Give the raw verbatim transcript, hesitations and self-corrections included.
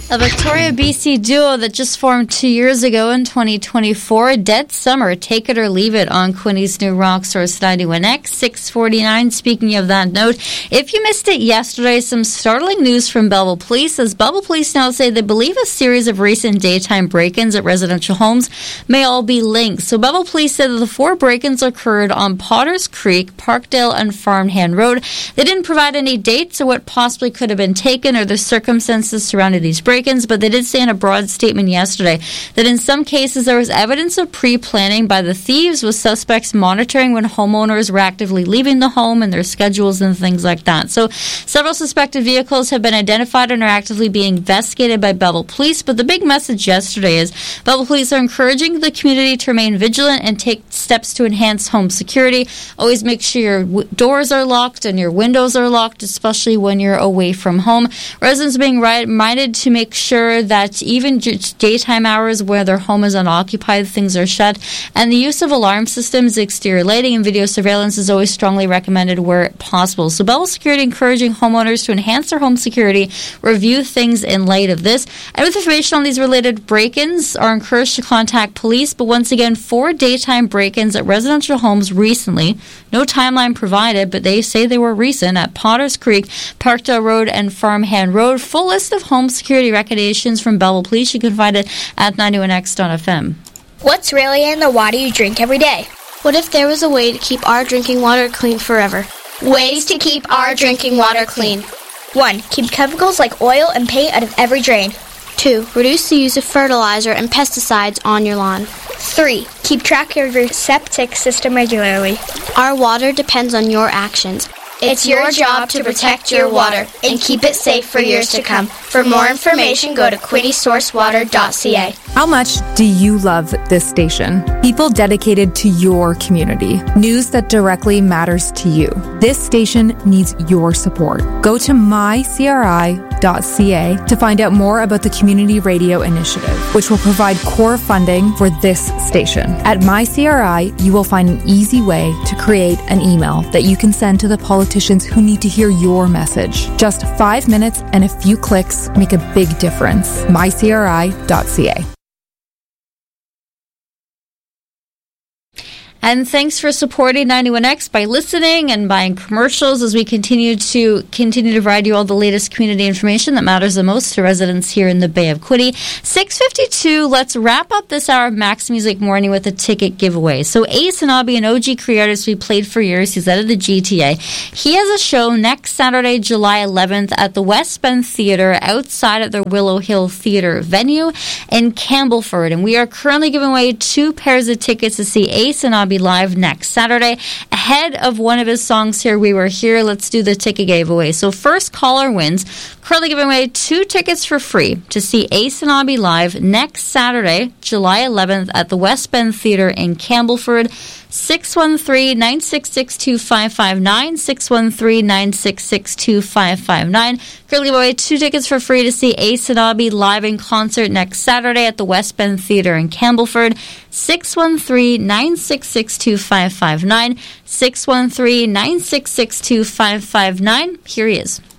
A Victoria, B C duo that just formed two years ago in twenty twenty-four, Dead Summer, Take It or Leave It on Quinny's new Rock Source ninety-one X, six forty-nine. Speaking of that note, if you missed it yesterday, some startling news from Belleville Police, as Belleville Police now say they believe a series of recent daytime break-ins at residential homes may all be linked. So Belleville Police said that the four break-ins occurred on Potters Creek, Parkdale, and Farmhand Road. They didn't provide any dates or what possibly could have been taken or the circumstances surrounding these break-ins. But they did say in a broad statement yesterday that in some cases there was evidence of pre-planning by the thieves, with suspects monitoring when homeowners were actively leaving the home and their schedules and things like that. So several suspected vehicles have been identified and are actively being investigated by Belleville Police. But the big message yesterday is Belleville Police are encouraging the community to remain vigilant and take steps to enhance home security. Always make sure your w- doors are locked and your windows are locked, especially when you're away from home. Residents are being reminded to make sure that even just daytime hours where their home is unoccupied, things are shut. And the use of alarm systems, exterior lighting, and video surveillance is always strongly recommended where possible. So Belleville Security encouraging homeowners to enhance their home security, review things in light of this. And with information on these related break-ins, are encouraged to contact police. But once again, four daytime break-ins at residential homes recently. No timeline provided, but they say they were recent at Potters Creek, Parkdale Road, and Farmhand Road. Full list of home security recommendations from Belleville Police. You can find it at ninety-one X dot F M. What's really in the water you drink every day? What if there was a way to keep our drinking water clean forever? Ways to keep our drinking water clean. one. Keep chemicals like oil and paint out of every drain. two. Reduce the use of fertilizer and pesticides on your lawn. three. Keep track of your septic system regularly. Our water depends on your actions. It's your job to protect your water and keep it safe for years to come. For more information, go to quinny source water dot c a. How much do you love this station? People dedicated to your community. News that directly matters to you. This station needs your support. Go to my c r i dot c a to find out more about the Community Radio Initiative, which will provide core funding for this station. At MyCRI, you will find an easy way to create an email that you can send to the politicians who need to hear your message. Just five minutes and a few clicks make a big difference. my c r i dot c a. And thanks for supporting ninety-one X by listening and buying commercials as we continue to continue to provide you all the latest community information that matters the most to residents here in the Bay of Quinte. six fifty-two, let's wrap up this hour of Max Music Morning with a ticket giveaway. So Ace Hanabi, an O G Cree artist we played for years, he's out of the G T A. He has a show next Saturday, July eleventh at the West Bend Theatre outside of their Willow Hill Theatre venue in Campbellford. And we are currently giving away two pairs of tickets to see Ace Hanabi live next Saturday. Ahead of one of his songs, Here We Were Here, let's do the ticket giveaway. So first caller wins. Currently giving away two tickets for free to see Ace Hanabi live next Saturday, July eleventh at the West Bend Theatre in Campbellford. six one three, nine six six, two five five nine, six one three, nine six six, two five five nine. Currently giving away two tickets for free to see Ace Hanabi live in concert next Saturday at the West Bend Theatre in Campbellford. six one three, nine six six, two five five nine, six one three, nine six six, two five five nine. Here he is.